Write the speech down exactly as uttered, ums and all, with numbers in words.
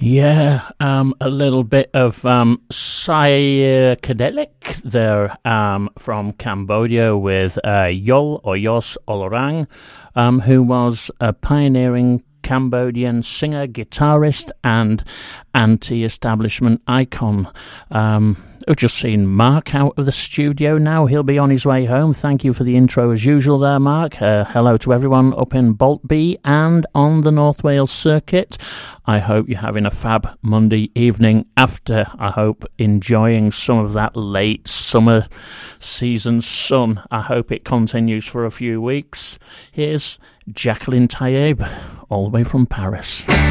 Yeah, um, a little bit of um, psychedelic there um, from Cambodia with uh, Yol or Yos Olorang, um, who was a pioneering Cambodian singer, guitarist, and anti-establishment icon. Um, I've just seen Mark out of the studio now. He'll be on his way home. Thank you for the intro as usual there, Mark. Uh, hello to everyone up in Boltby and on the North Wales circuit. I hope you're having a fab Monday evening after, I hope, enjoying some of that late summer season sun. I hope it continues for a few weeks. Here's Jacqueline Taïeb, all the way from Paris.